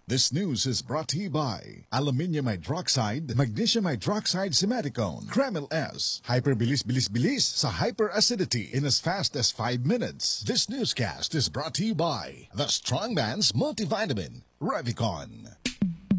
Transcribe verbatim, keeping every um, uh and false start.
This news is brought to you by Aluminium Hydroxide, Magnesium Hydroxide Simeticone, Kreml S, Hyperbilis-bilis-bilis sa hyperacidity in as fast as five minutes. This newscast is brought to you by the Strongman's Multivitamin, Revicon.